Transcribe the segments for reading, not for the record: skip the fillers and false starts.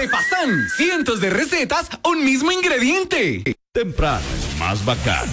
Repasán cientos de recetas, un mismo ingrediente. Temprano es más bacán.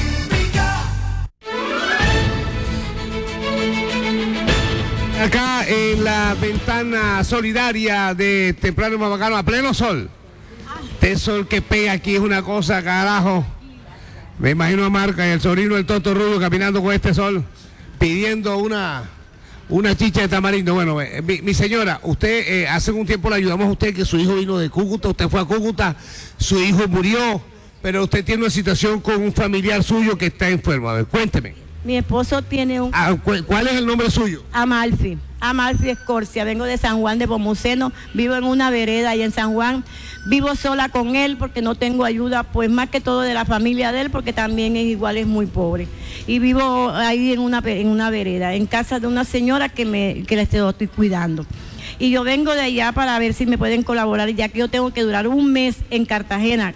Acá en la ventana solidaria de Temprano es más bacano, a pleno sol. Este sol que pega aquí es una cosa, carajo. Me imagino a Marca y el sobrino del Toto Rubio caminando con este sol, pidiendo una chicha de tamarindo. Bueno, mi señora, usted hace un tiempo le ayudamos a usted que su hijo vino de Cúcuta, usted fue a Cúcuta, su hijo murió, pero usted tiene una situación con un familiar suyo que está enfermo. A ver, cuénteme. Mi esposo tiene un... ¿Cuál es el nombre suyo? Amalfi Escorcia, vengo de San Juan de Pomuceno, vivo en una vereda allá en San Juan, vivo sola con él porque no tengo ayuda, pues más que todo de la familia de él, porque también es igual, es muy pobre. Y vivo ahí en una vereda, en casa de una señora que la estoy cuidando. Y yo vengo de allá para ver si me pueden colaborar, ya que yo tengo que durar un mes en Cartagena,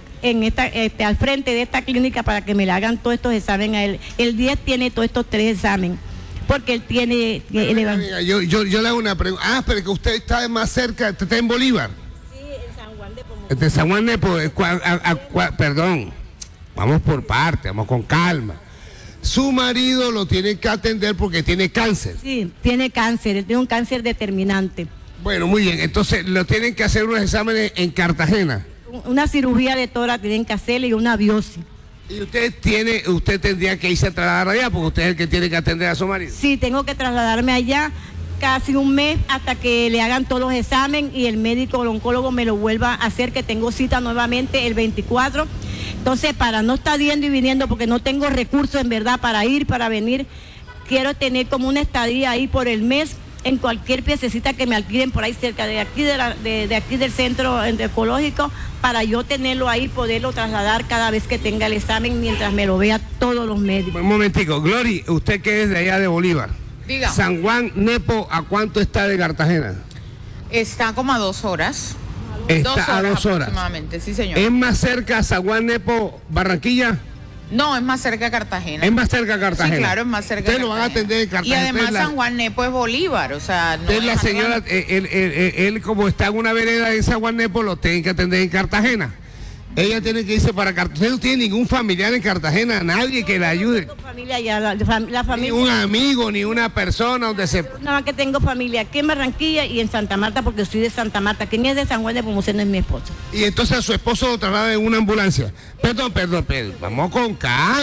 al frente de esta clínica, para que me le hagan todos estos exámenes a él. El 10 tiene todos estos 3 exámenes, porque él tiene... Yo le hago una pregunta. Pero que usted está más cerca, está en Bolívar. Sí, en San Juan de Pomuceno. De San Juan de Pomuceno. Perdón, vamos por parte, vamos con calma. Su marido lo tiene que atender porque tiene cáncer. Sí, tiene cáncer, él tiene un cáncer determinante. Bueno, muy bien, entonces lo tienen que hacer unos exámenes en Cartagena. Una cirugía de tórax tienen que hacerle y una biopsia. Y usted tendría que irse a trasladar allá porque usted es el que tiene que atender a su marido. Sí, tengo que trasladarme allá casi un mes hasta que le hagan todos los exámenes y el médico, el oncólogo me lo vuelva a hacer, que tengo cita nuevamente el 24. Entonces, para no estar yendo y viniendo, porque no tengo recursos en verdad para ir, para venir, quiero tener como una estadía ahí por el mes en cualquier piececita que me alquilen por ahí cerca de aquí, de aquí del centro ecológico, para yo tenerlo ahí, poderlo trasladar cada vez que tenga el examen, mientras me lo vea todos los médicos. Un momentico, Glory, usted que es de allá de Bolívar. Diga. San Juan Nepo, ¿a cuánto está de Cartagena? Está como a 2 horas. Está a 2 horas. Aproximadamente, sí, señor. ¿Es más cerca San Juan Nepo, Barranquilla? No, es más cerca de Cartagena. Es más cerca de Cartagena. Sí, claro, es más cerca de Cartagena. Ustedes lo van a atender en Cartagena. Y además San Juan Nepo es Bolívar, o sea... No es la señora, él como está en una vereda de San Juan Nepo, lo tienen que atender en Cartagena. Ella tiene que irse para Cartagena. Usted no tiene ningún familiar en Cartagena, nadie que la ayude. No tengo familia allá, la familia... Ni un amigo, ni una persona donde se... Nada más que tengo familia aquí en Barranquilla y en Santa Marta, porque soy de Santa Marta. Quien es de San Juan de Pomuceno es mi esposo. Y entonces a su esposo lo traslada en una ambulancia. Perdón. Vamos con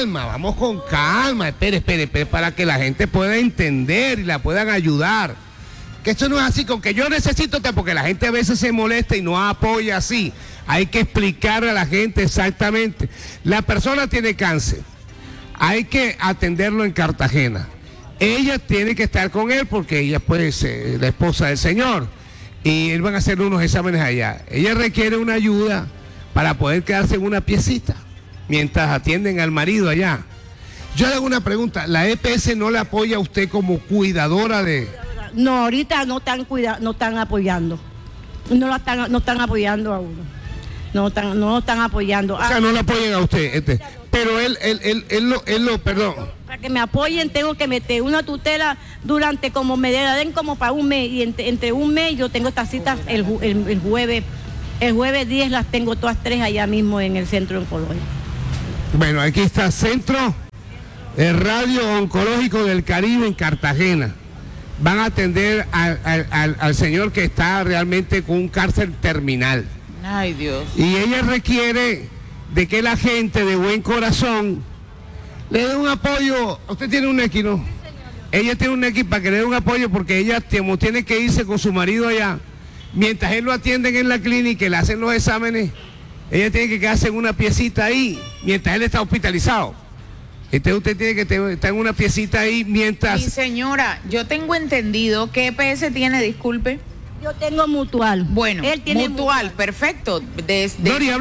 calma. Espere, para que la gente pueda entender y la puedan ayudar. Que esto no es así, con que yo necesito, porque la gente a veces se molesta y no apoya así. Hay que explicarle a la gente exactamente. La persona tiene cáncer. Hay que atenderlo en Cartagena. Ella tiene que estar con él porque ella puede ser la esposa del señor. Y él van a hacer unos exámenes allá. Ella requiere una ayuda para poder quedarse en una piecita mientras atienden al marido allá. Yo le hago una pregunta. ¿La EPS no le apoya a usted como cuidadora de...? No, ahorita no están apoyando. No están apoyando a uno. No están apoyando. O sea, no lo apoyan a usted. Pero él perdón. Para que me apoyen tengo que meter una tutela durante como me den como para un mes. Y entre un mes yo tengo estas citas el jueves 10 las tengo todas 3 allá mismo en el centro oncológico. Bueno, aquí está Centro Radio Oncológico del Caribe en Cartagena. Van a atender al señor que está realmente con un cáncer terminal. Ay, Dios. Y ella requiere de que la gente de buen corazón le dé un apoyo. Usted tiene un equi, ¿no? Sí, ella tiene un equi para que le dé un apoyo porque ella tiene que irse con su marido allá. Mientras él lo atienden en la clínica y le hacen los exámenes, ella tiene que quedarse en una piecita ahí mientras él está hospitalizado. Entonces usted tiene que estar en una piecita ahí mientras... Mi señora, yo tengo entendido que EPS tiene, disculpe. Yo tengo Mutual. Bueno, él tiene Mutual, perfecto. Glory,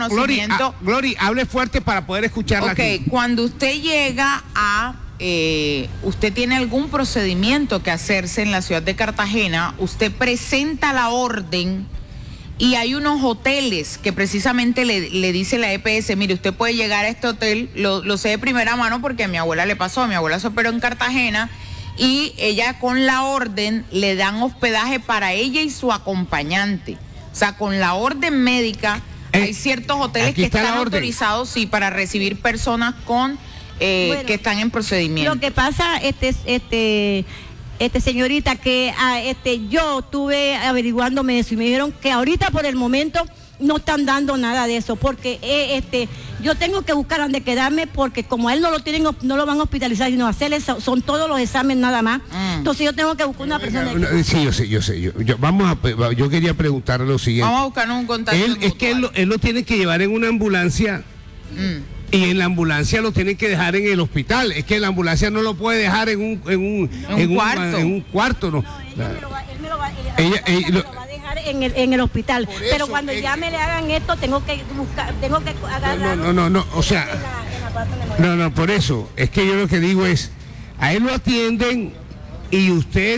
hable fuerte para poder escucharla. Ok, aquí. Cuando usted llega a... usted tiene algún procedimiento que hacerse en la ciudad de Cartagena, usted presenta la orden y hay unos hoteles que precisamente le dice la EPS, mire, usted puede llegar a este hotel, lo sé de primera mano porque a mi abuela le pasó, a mi abuela se operó en Cartagena y ella con la orden le dan hospedaje para ella y su acompañante. O sea, con la orden médica, hay ciertos hoteles que están autorizados, sí, para recibir personas con que están en procedimiento. Lo que pasa, señorita, que yo estuve averiguándome eso y me dijeron que ahorita por el momento no están dando nada de eso, porque yo tengo que buscar dónde quedarme, porque como a él no lo van a hospitalizar, sino hacerle son todos los exámenes nada más. Entonces yo tengo que buscar una persona. Sí, yo sé. Yo quería preguntarle lo siguiente. Vamos a buscar un contacto. Es que él lo tiene que llevar en una ambulancia. Y en la ambulancia lo tienen que dejar en el hospital. Es que la ambulancia no lo puede dejar en un cuarto. No. Él me lo va a dejar en el hospital. Pero cuando ya me le hagan esto, tengo que agarrarlo. No, o sea, no, por eso. Es que yo lo que digo es, a él lo atienden y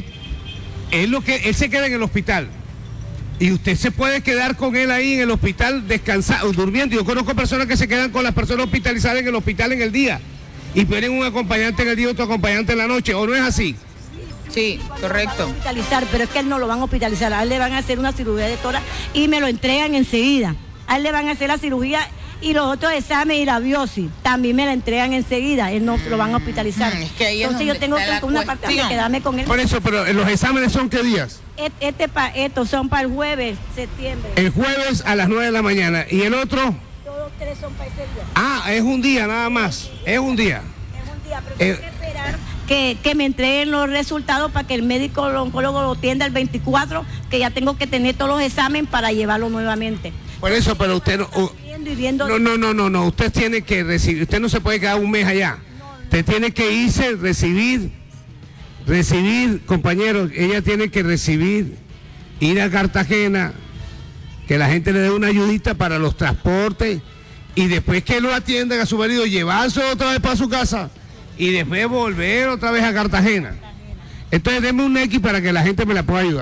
él se queda en el hospital. Y usted se puede quedar con él ahí en el hospital descansando, durmiendo. Yo conozco personas que se quedan con las personas hospitalizadas en el hospital en el día y tienen un acompañante en el día y otro acompañante en la noche, ¿o no es así? Sí, correcto. Hospitalizar, pero es que él no lo van a hospitalizar, a él le van a hacer una cirugía de tórax y me lo entregan enseguida. A él le van a hacer la cirugía y los otros exámenes y la biopsia también me la entregan enseguida, él no lo van a hospitalizar. Es que ahí entonces yo tengo que una parte de quedarme con él. Por eso, pero los exámenes ¿son qué días? Estos son para el jueves, septiembre. El jueves a las 9 de la mañana. ¿Y el otro? Todos tres son para ese día. Es un día nada más. Es un día. Pero tengo que esperar que me entreguen los resultados para que el médico, el oncólogo lo atienda el 24, que ya tengo que tener todos los exámenes para llevarlo nuevamente. Por eso, pero usted no, usted tiene que recibir, usted no se puede quedar un mes allá. Usted tiene que irse, recibir, compañeros, ella tiene que recibir, ir a Cartagena, que la gente le dé una ayudita para los transportes y después que lo atiendan a su marido, llevarse otra vez para su casa y después volver otra vez a Cartagena. Entonces denme un X para que la gente me la pueda ayudar.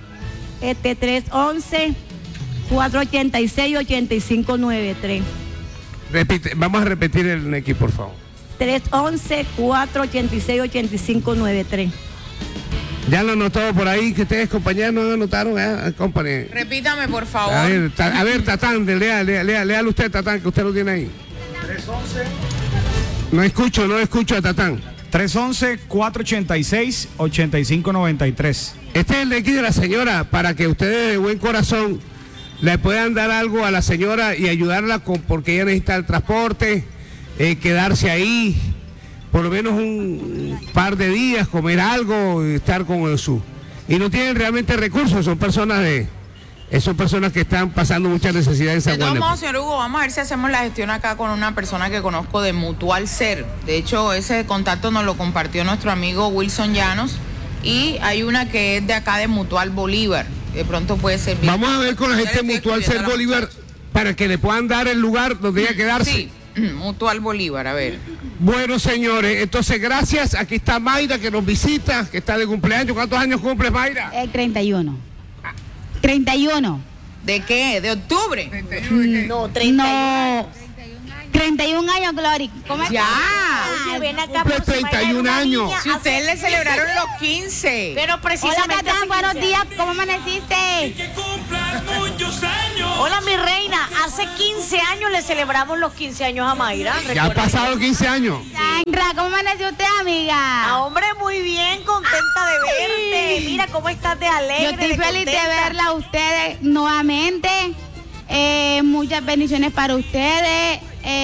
311-486-8593. Vamos a repetir el X, por favor. 311-486-8593. Ya lo anotado por ahí, que ustedes, compañeros, no anotaron, compañeros. Repítame, por favor. A ver, Tatán, léalo usted, Tatán, que usted lo tiene ahí. 311. No escucho a Tatán. 311-486-8593. Este es el X de la señora, para que ustedes de buen corazón le puedan dar algo a la señora y ayudarla porque ella necesita el transporte, quedarse ahí por lo menos un par de días, comer algo, estar con su. Y no tienen realmente recursos, son personas que están pasando mucha necesidad en San Juan. De todos modos, señor Hugo, vamos a ver si hacemos la gestión acá con una persona que conozco de Mutual Ser. De hecho, ese contacto nos lo compartió nuestro amigo Wilson Llanos y hay una que es de acá de Mutual Bolívar. De pronto puede ser. Vamos a ver con la gente de Mutual Ser Bolívar para que le puedan dar el lugar donde ella quedarse. Sí, Mutual Bolívar, a ver. Bueno, señores, entonces gracias. Aquí está Mayra que nos visita, que está de cumpleaños. ¿Cuántos años cumples, Mayra? 31. 31. ¿De qué? ¿De octubre? No, 31. 31 años, Glory. ¿Cómo ya. Oye, ven acá. Cumple 31 años. Si ustedes le celebraron los 15. Pero precisamente. Hola, Tatán, buenos días. ¿Cómo amaneciste? Que cumplas muchos años. Hola, mi reina. Hace 15 años le celebramos los 15 años a Mayra. Ya han pasado 15 años. Sandra, ¿cómo amaneció usted, amiga? Ah, hombre, muy bien, contenta de verte. Mira cómo estás de alegre. Yo estoy feliz de verla a ustedes nuevamente. Muchas bendiciones para ustedes.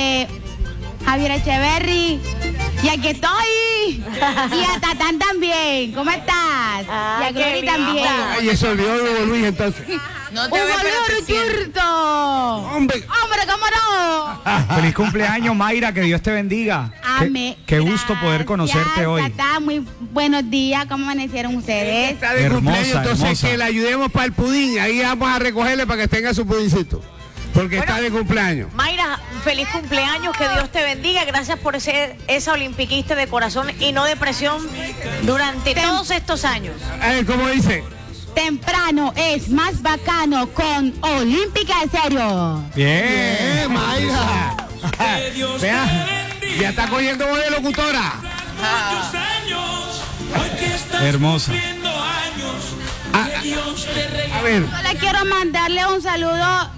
Javier Echeverry. Y aquí estoy. Y a Tatán también. ¿Cómo estás? Ah, y a Glory también. Ay, eso olvidó Hugo Luis entonces. No te ¡Hugo ves, pero te Luis sientes. Hurto! Hombre. ¡Hombre, cómo no! Feliz cumpleaños, Mayra, que Dios te bendiga. Amén. Qué gusto poder conocerte hoy. Tatán, muy buenos días. ¿Cómo amanecieron ustedes? Está de Hermosa, cumpleaños, entonces hermosa. que le ayudemos para el pudín. Ahí vamos a recogerle para que tenga su pudincito. Porque Bueno, está de cumpleaños. Mayra, feliz cumpleaños, que Dios te bendiga. Gracias por ser esa olimpiquista de corazón y no de presión durante todos estos años. A ver, ¿cómo dice? Temprano es más bacano con Olímpica de Serio. Bien. Mayra. Vea, ya está cogiendo voz de locutora. Muchos años. Hoy que estás Hermosa. cumpliendo años. A ver. Yo le quiero mandarle un saludo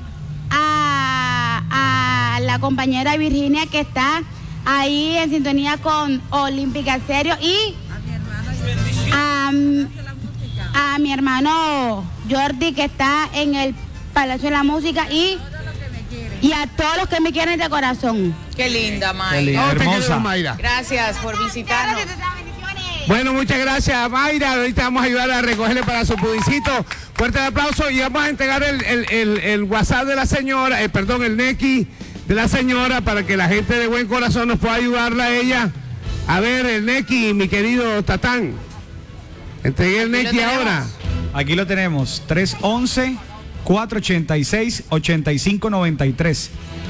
a la compañera Virginia que está ahí en sintonía con Olímpica Estéreo y a mi hermano Jordi que está en el Palacio de la Música y a todos los que me quieren de corazón. Qué linda, Mayra. Qué linda, hermosa. Mayra. Gracias por visitarnos. Bueno, muchas gracias, Mayra. Ahorita vamos a ayudar a recogerle para su pudicito. Fuerte el aplauso y vamos a entregar el WhatsApp de la señora, el Nequi de la señora para que la gente de buen corazón nos pueda ayudarla a ella. A ver, el Nequi, mi querido Tatán. Entregué el Nequi ahora. Aquí lo tenemos, 311-486-8593.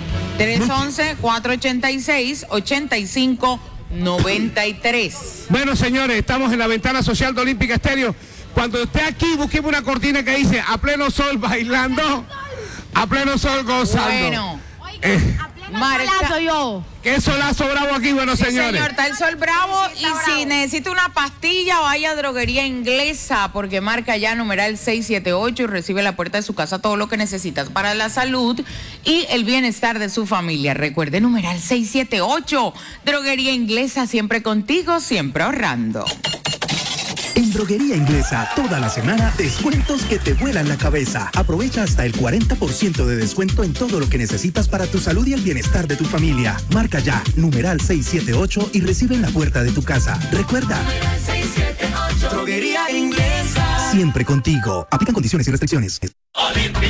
311-486-8593. Bueno, señores, estamos en la ventana social de Olímpica Estéreo. Cuando esté aquí, busquemos una cortina que dice a pleno sol bailando, a pleno sol gozando. Bueno, Solazo yo. ¿Qué solazo bravo aquí, bueno, sí, señores? señor, está el sol bravo y si necesita una pastilla, vaya a Droguería Inglesa porque marca ya numeral 678 y recibe a la puerta de su casa todo lo que necesitas para la salud y el bienestar de su familia. Recuerde, numeral 678, Droguería Inglesa, siempre contigo, siempre ahorrando. En Droguería Inglesa, toda la semana, descuentos que te vuelan la cabeza. Aprovecha hasta el 40% de descuento en todo lo que necesitas para tu salud y el bienestar de tu familia. Marca ya, numeral 678 y recibe en la puerta de tu casa. Recuerda, 678. Droguería Inglesa. siempre contigo. Aplican condiciones y restricciones. Olímpica.